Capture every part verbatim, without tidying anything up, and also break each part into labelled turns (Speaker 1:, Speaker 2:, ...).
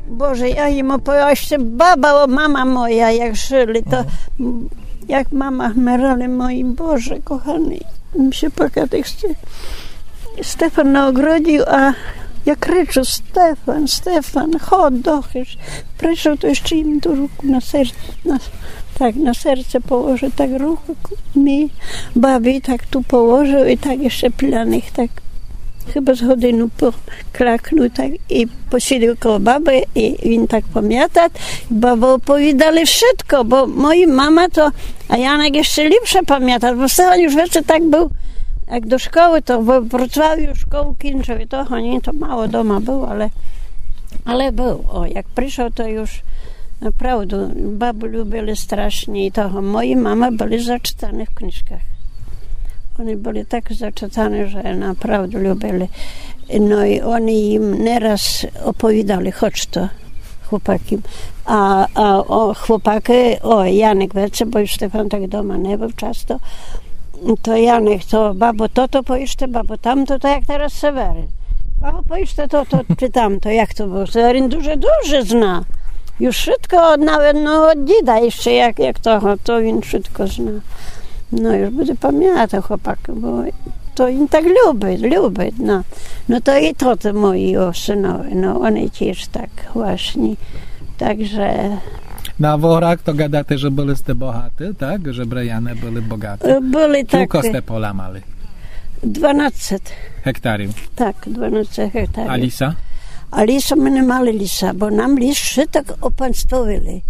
Speaker 1: Boże, ja im opowiadam, jeszcze baba, o mama moja, jak żyli, to jak mama chmerali moi, Boże, kochany, mi się płakać chce. Stefan naogrodził, a ja krzyczę, Stefan, Stefan, chodź, dochysz. Proszę, to jeszcze im tu ruku na serce, na, tak, na serce położył, tak ruchu mi bawi, tak tu położył i tak jeszcze planych, tak chyba z godzinu poklaknął tak i posiedział koło baby i on tak pamiętał. Baba opowiadali wszystko, bo moja mama to, a Janek jeszcze lepsze pamiętał, bo Stefan już wiecie, tak był, jak do szkoły, to w Wrocławiu szkołę kończył i to, nie, to mało doma było, ale, ale był. O, jak przyszedł, to już naprawdę baby lubili strasznie i to moje mamy byli zaczytane w książkach. Oni byli tak zaczytane, że naprawdę lubili. No i oni im nieraz opowiadali, chodź to, chłopaki. A, a o, chłopaki, o Janek, wiecie, bo już Stefan tak doma nie był często, to Janek, to babo to, to pojeżdżę, babo tamto, to jak teraz Seweryn. Babo pojeżdżę to, to, czy tamto, jak to było. Seweryn dużo, dużo zna. Już wszystko, nawet no, od dzida jeszcze, jak, jak to, to on wszystko zna. No już będę pamiętał chłopak, bo to im tak lubi, lubi, no. No to i to, to moi o, synowie, no oni też tak właśnie, także...
Speaker 2: Na Worach to gadacie, że byliście bogaty, tak? Że Brejane byli bogate.
Speaker 1: Byli tak.
Speaker 2: Tylko ste pola mali?
Speaker 1: dwanaście
Speaker 2: Hektariów.
Speaker 1: Tak, dwanaście hektariów.
Speaker 2: A lisa?
Speaker 1: A lisa my nie mali lisa, bo nam lis szytak opanstwowili.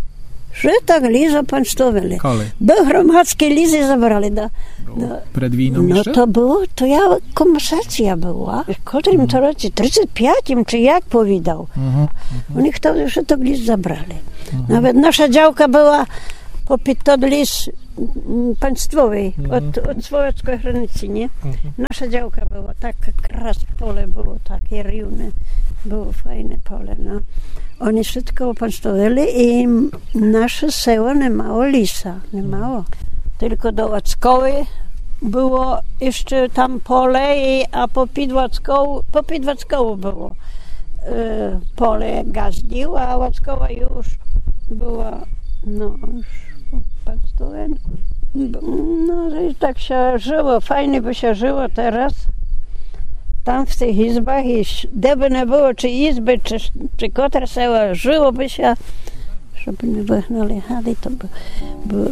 Speaker 1: Szytak lis opanstwowili.
Speaker 2: Kolej.
Speaker 1: Był gromadzkie lisy zabrali do... do
Speaker 2: Przed wojną
Speaker 1: no
Speaker 2: jeszcze?
Speaker 1: to było, to ja, komasacja była. W którym to roku? trzydzieści pięć czy jak powiedział.
Speaker 2: Mhm.
Speaker 1: Oni wtedy szytak lis zabrali. Nawet nasza działka była popyt od lis państwowej,
Speaker 2: mhm.
Speaker 1: od, od słowackiej granicy, nie? Mhm. Nasza działka była, tak kras pole było, takie równe, było fajne pole, no. Oni wszystko opanstwowali i nasze seło nie mało lisa, nie mało. Tylko do Łackowej było jeszcze tam pole, i, a popyt Łackowu, popyt Łackowu było y, pole gazdził, a Łackowa już była, no już państwowe. No i tak się żyło, fajnie by się żyło teraz. Tam w tych izbach, i gdyby nie było czy izby, czy, czy kotra seła, żyłoby się, żeby nie wygnali chali, to by, by...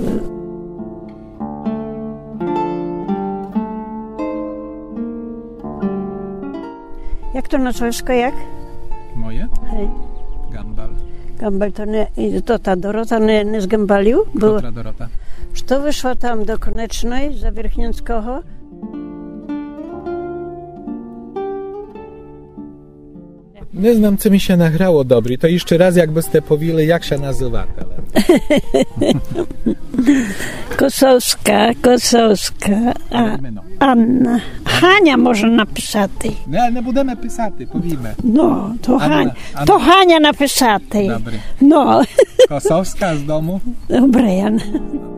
Speaker 1: Jak to nazwisko, jak?
Speaker 2: Moje?
Speaker 1: Hej.
Speaker 2: Gambal.
Speaker 1: Gambal to nie, to ta Dorota nie, nie zgambalił?
Speaker 2: Kotra Dorota.
Speaker 1: To wyszła tam do Konecznej, za Wierchnięckoho.
Speaker 2: Nie znam, co mi się nagrało dobry. To jeszcze raz, jakbyście powiedzieli, jak się nazywa tele.
Speaker 1: Kosowska, Kosowska, a, Anna. Hania może napisać.
Speaker 2: Nie, nie będziemy pisać, powiemy.
Speaker 1: No, to,
Speaker 2: Anna,
Speaker 1: Hania,
Speaker 2: Anna.
Speaker 1: to Hania napisać.
Speaker 2: Dobry.
Speaker 1: No.
Speaker 2: Kosowska z domu?
Speaker 1: Brian.